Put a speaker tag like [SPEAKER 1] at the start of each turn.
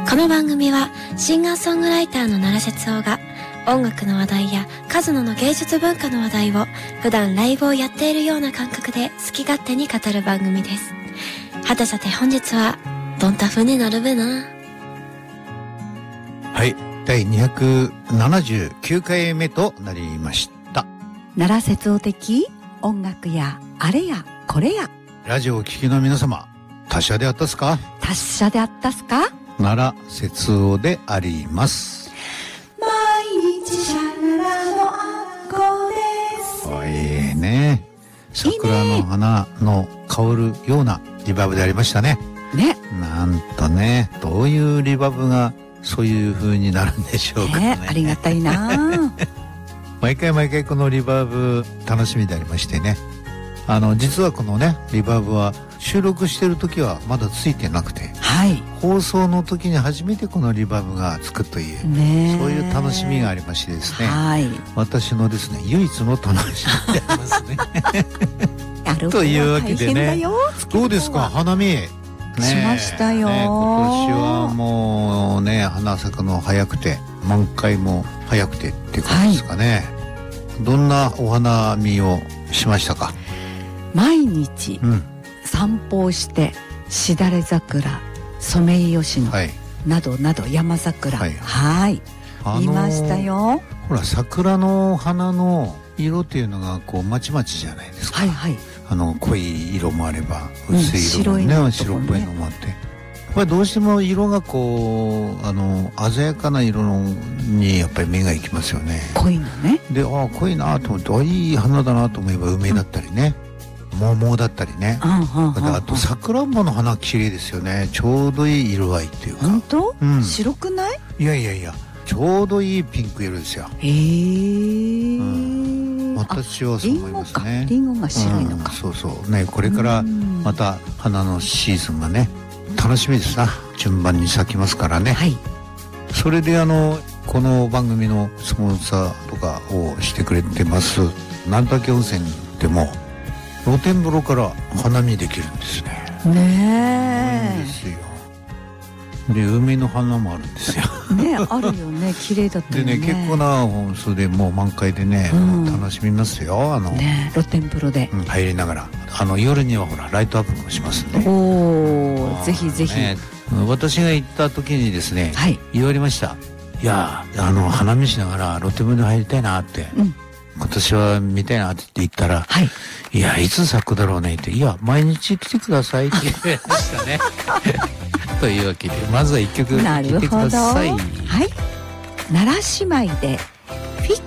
[SPEAKER 1] この番組はシンガーソングライターの奈良哲夫が音楽の話題や数野の芸術文化の話題を普段ライブをやっているような感覚で好き勝手に語る番組です。はてさて本日はどんたふうになるべな。
[SPEAKER 2] はい、第279回目となりました。
[SPEAKER 3] 奈良哲夫的音楽やあれやこれや。
[SPEAKER 2] ラジオを聴きの皆様、達者であったすか？
[SPEAKER 3] 達者であったすか？
[SPEAKER 2] 奈良哲夫であります。
[SPEAKER 3] 毎日シャララのあっこです。
[SPEAKER 2] おいね、桜の花の香るようなリバーブでありましたね。
[SPEAKER 3] ね。
[SPEAKER 2] なんとね、どういうリバーブがそういう風になるんでしょうかね。
[SPEAKER 3] ありがたいな。
[SPEAKER 2] 毎回このリバーブ楽しみでありましてね。実はこのねリバーブは収録してる時はまだついてなくて、
[SPEAKER 3] はい、
[SPEAKER 2] 放送の時に初めてこのリバーブがつくという、
[SPEAKER 3] ね、
[SPEAKER 2] そういう楽しみがありましてですね、
[SPEAKER 3] はい、
[SPEAKER 2] 私のですね唯一の楽しみでありますね。というわけでね、どうですか花見、ね、
[SPEAKER 3] しましたよ、
[SPEAKER 2] ね、今年はもうね花咲くの早くて満開も早くてってことですかね、はい、どんなお花見をしましたか？
[SPEAKER 3] 毎日、散歩をしてしだれ桜、ソメイヨシノ、はい、などなど山桜、はい、見ましたよ。
[SPEAKER 2] ほら桜の花の色っていうのがこうまちまちじゃないですか。はいはい。濃い色もあれば薄い色もね、白っぽいのもあって、やっぱりどうしても色がこう鮮やかな色のにやっぱり目がいきますよね。
[SPEAKER 3] 濃いのね。
[SPEAKER 2] で、濃いなと思って、いい花だなと思えば梅だったりね。桃だったりね、あと桜んぼの花綺麗ですよね。ちょうどいい色合いっていうか。
[SPEAKER 3] 本当？白くない？
[SPEAKER 2] いやちょうどいいピンク色ですよ。私はそう思いますね。
[SPEAKER 3] リンゴが白いのか。
[SPEAKER 2] そうね、これからまた花のシーズンがね楽しみですな。順番に咲きますからね、はい、それでこの番組のスポンサーとかをしてくれてます鳴滝温泉でも露天風呂から花見できるんですね。
[SPEAKER 3] ねえ。
[SPEAKER 2] いいですよ。で海の花もあるんですよ。
[SPEAKER 3] ね、あるよね。綺麗だったよね。
[SPEAKER 2] でね、結構なそれでもう満開でね、楽しみますよ。
[SPEAKER 3] ね、露天風呂で、
[SPEAKER 2] 入りながら夜にはほらライトアップもしますんで。
[SPEAKER 3] おお、ぜひぜひ、ね。
[SPEAKER 2] 私が行った時にですね、はい、言われました。いや花見しながら露天風呂に入りたいなって。今年は見たいなって言ったら、はい、いやいつ咲くだろうねって、いや毎日来てくださいって言われましたね。というわけでまずは一曲聴いてください。
[SPEAKER 3] はい、奈良姉妹で